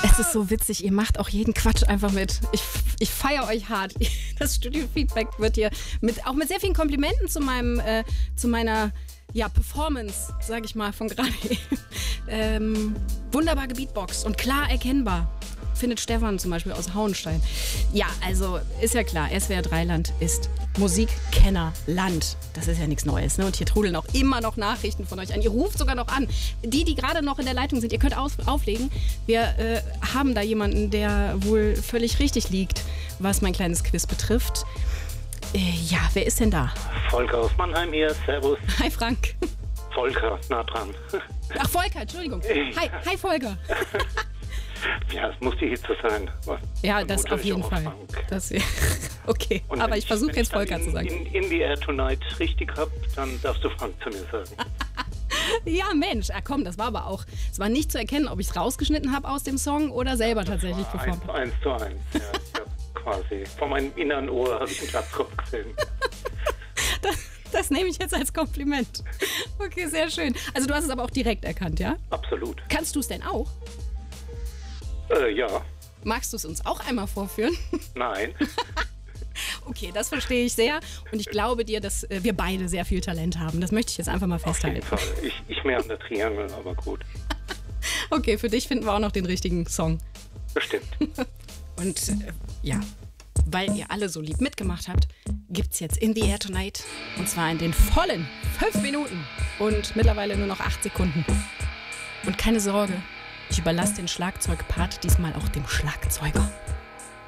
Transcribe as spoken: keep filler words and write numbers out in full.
Es ist so witzig, ihr macht auch jeden Quatsch einfach mit. Ich, ich feiere euch hart. Das Studio-Feedback wird hier mit, auch mit sehr vielen Komplimenten zu meinem, äh, zu meiner ja, Performance, sage ich mal, von gerade eben. Ähm, wunderbar gebeatboxt und klar erkennbar. Findet Stefan zum Beispiel aus Hauenstein. Ja, also ist ja klar, S W R drei Land ist Musikkennerland. Das ist ja nichts Neues. Ne? Und hier trudeln auch immer noch Nachrichten von euch an. Ihr ruft sogar noch an. Die, die gerade noch in der Leitung sind, ihr könnt auf, auflegen. Wir äh, haben da jemanden, der wohl völlig richtig liegt, was mein kleines Quiz betrifft. Äh, ja, wer ist denn da? Volker aus Mannheim hier, servus. Hi Frank. Volker, nah dran. Ach, Volker, Entschuldigung. Hi, hi Volker. Ja, es muss die Hitze sein. Ja, das auf jeden Fall. Das, okay, Und aber wenn ich versuche jetzt Volker in, zu sagen. In, in the Air Tonight richtig hab, dann darfst du Frank zu mir sagen. Ja, Mensch, ah, komm, das war aber auch, es war nicht zu erkennen, ob ich es rausgeschnitten habe aus dem Song oder selber Das tatsächlich war performt. Eins, eins zu eins, ja. Ich hab quasi vor meinem inneren Ohr habe ich einen Glatzkopf gesehen. Das, das nehme ich jetzt als Kompliment. Okay, sehr schön. Also du hast es aber auch direkt erkannt, ja? Absolut. Kannst du es denn auch? Äh, ja. Magst du es uns auch einmal vorführen? Nein. Okay, das verstehe ich sehr. Und ich glaube dir, dass äh, wir beide sehr viel Talent haben. Das möchte ich jetzt einfach mal festhalten. Auf jeden Fall. Ich, ich mehr an der Triangel, aber gut. Okay, für dich finden wir auch noch den richtigen Song. Bestimmt. Und äh, ja, weil ihr alle so lieb mitgemacht habt, gibt's jetzt In the Air Tonight. Und zwar in den vollen fünf Minuten und mittlerweile nur noch acht Sekunden. Und keine Sorge, ich überlasse den Schlagzeugpart diesmal auch dem Schlagzeuger.